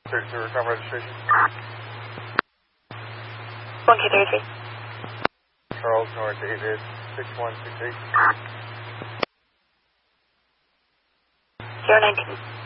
32 recon registration. 1K33. Charles North David 6168. 019.